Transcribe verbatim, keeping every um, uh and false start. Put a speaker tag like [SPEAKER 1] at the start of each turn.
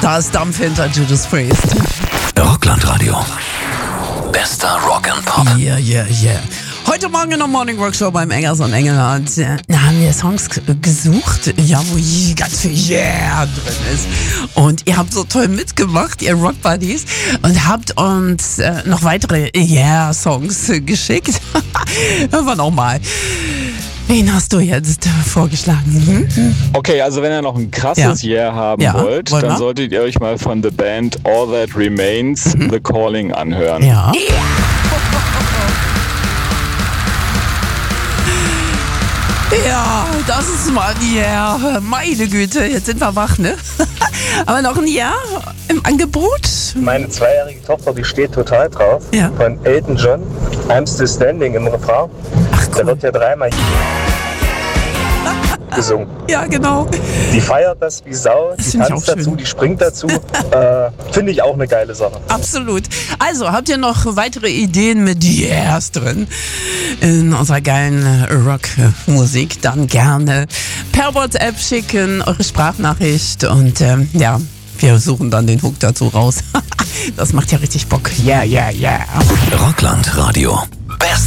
[SPEAKER 1] Da ist Dampf hinter Judas Priest.
[SPEAKER 2] Rockland-Radio. Bester Rock and Pop.
[SPEAKER 1] Yeah, yeah, yeah. Heute Morgen in der Morning Rock Show beim Engers und Engelhardt äh, haben wir Songs g- gesucht, ja, wo ganz viel Yeah drin ist. Und ihr habt so toll mitgemacht, ihr Rock Buddies, und habt uns äh, noch weitere Yeah-Songs äh, geschickt. Hören wir nochmal. Wen hast du jetzt vorgeschlagen? Hm?
[SPEAKER 3] Okay, also wenn ihr noch ein krasses
[SPEAKER 1] Ja.
[SPEAKER 3] Yeah haben
[SPEAKER 1] Ja,
[SPEAKER 3] wollt,
[SPEAKER 1] wollen wir?
[SPEAKER 3] dann solltet ihr euch mal von The Band All That Remains The Calling anhören.
[SPEAKER 1] Ja. Ja, das ist mal ein Yeah. Meine Güte, jetzt sind wir wach, ne? Aber noch ein Yeah im Angebot?
[SPEAKER 4] Meine zweijährige Tochter, die steht total drauf.
[SPEAKER 1] Ja.
[SPEAKER 4] Von Elton John, I'm Still Standing im Refrain.
[SPEAKER 1] Ach,
[SPEAKER 4] Da
[SPEAKER 1] cool.
[SPEAKER 4] wird ja dreimal gesungen.
[SPEAKER 1] Ja, genau.
[SPEAKER 4] Die feiert das wie Sau,
[SPEAKER 1] Das
[SPEAKER 4] die
[SPEAKER 1] find ich
[SPEAKER 4] tanzt
[SPEAKER 1] auch schön.
[SPEAKER 4] dazu, die springt dazu. äh, Finde ich auch eine geile Sache.
[SPEAKER 1] Absolut. Also, habt ihr noch weitere Ideen mit Yeahs drin in unserer geilen Rockmusik? Dann gerne per WhatsApp schicken, eure Sprachnachricht, und ähm, ja, wir suchen dann den Hook dazu raus. Das macht ja richtig Bock. Yeah, yeah, yeah.
[SPEAKER 2] Rockland-Radio. Best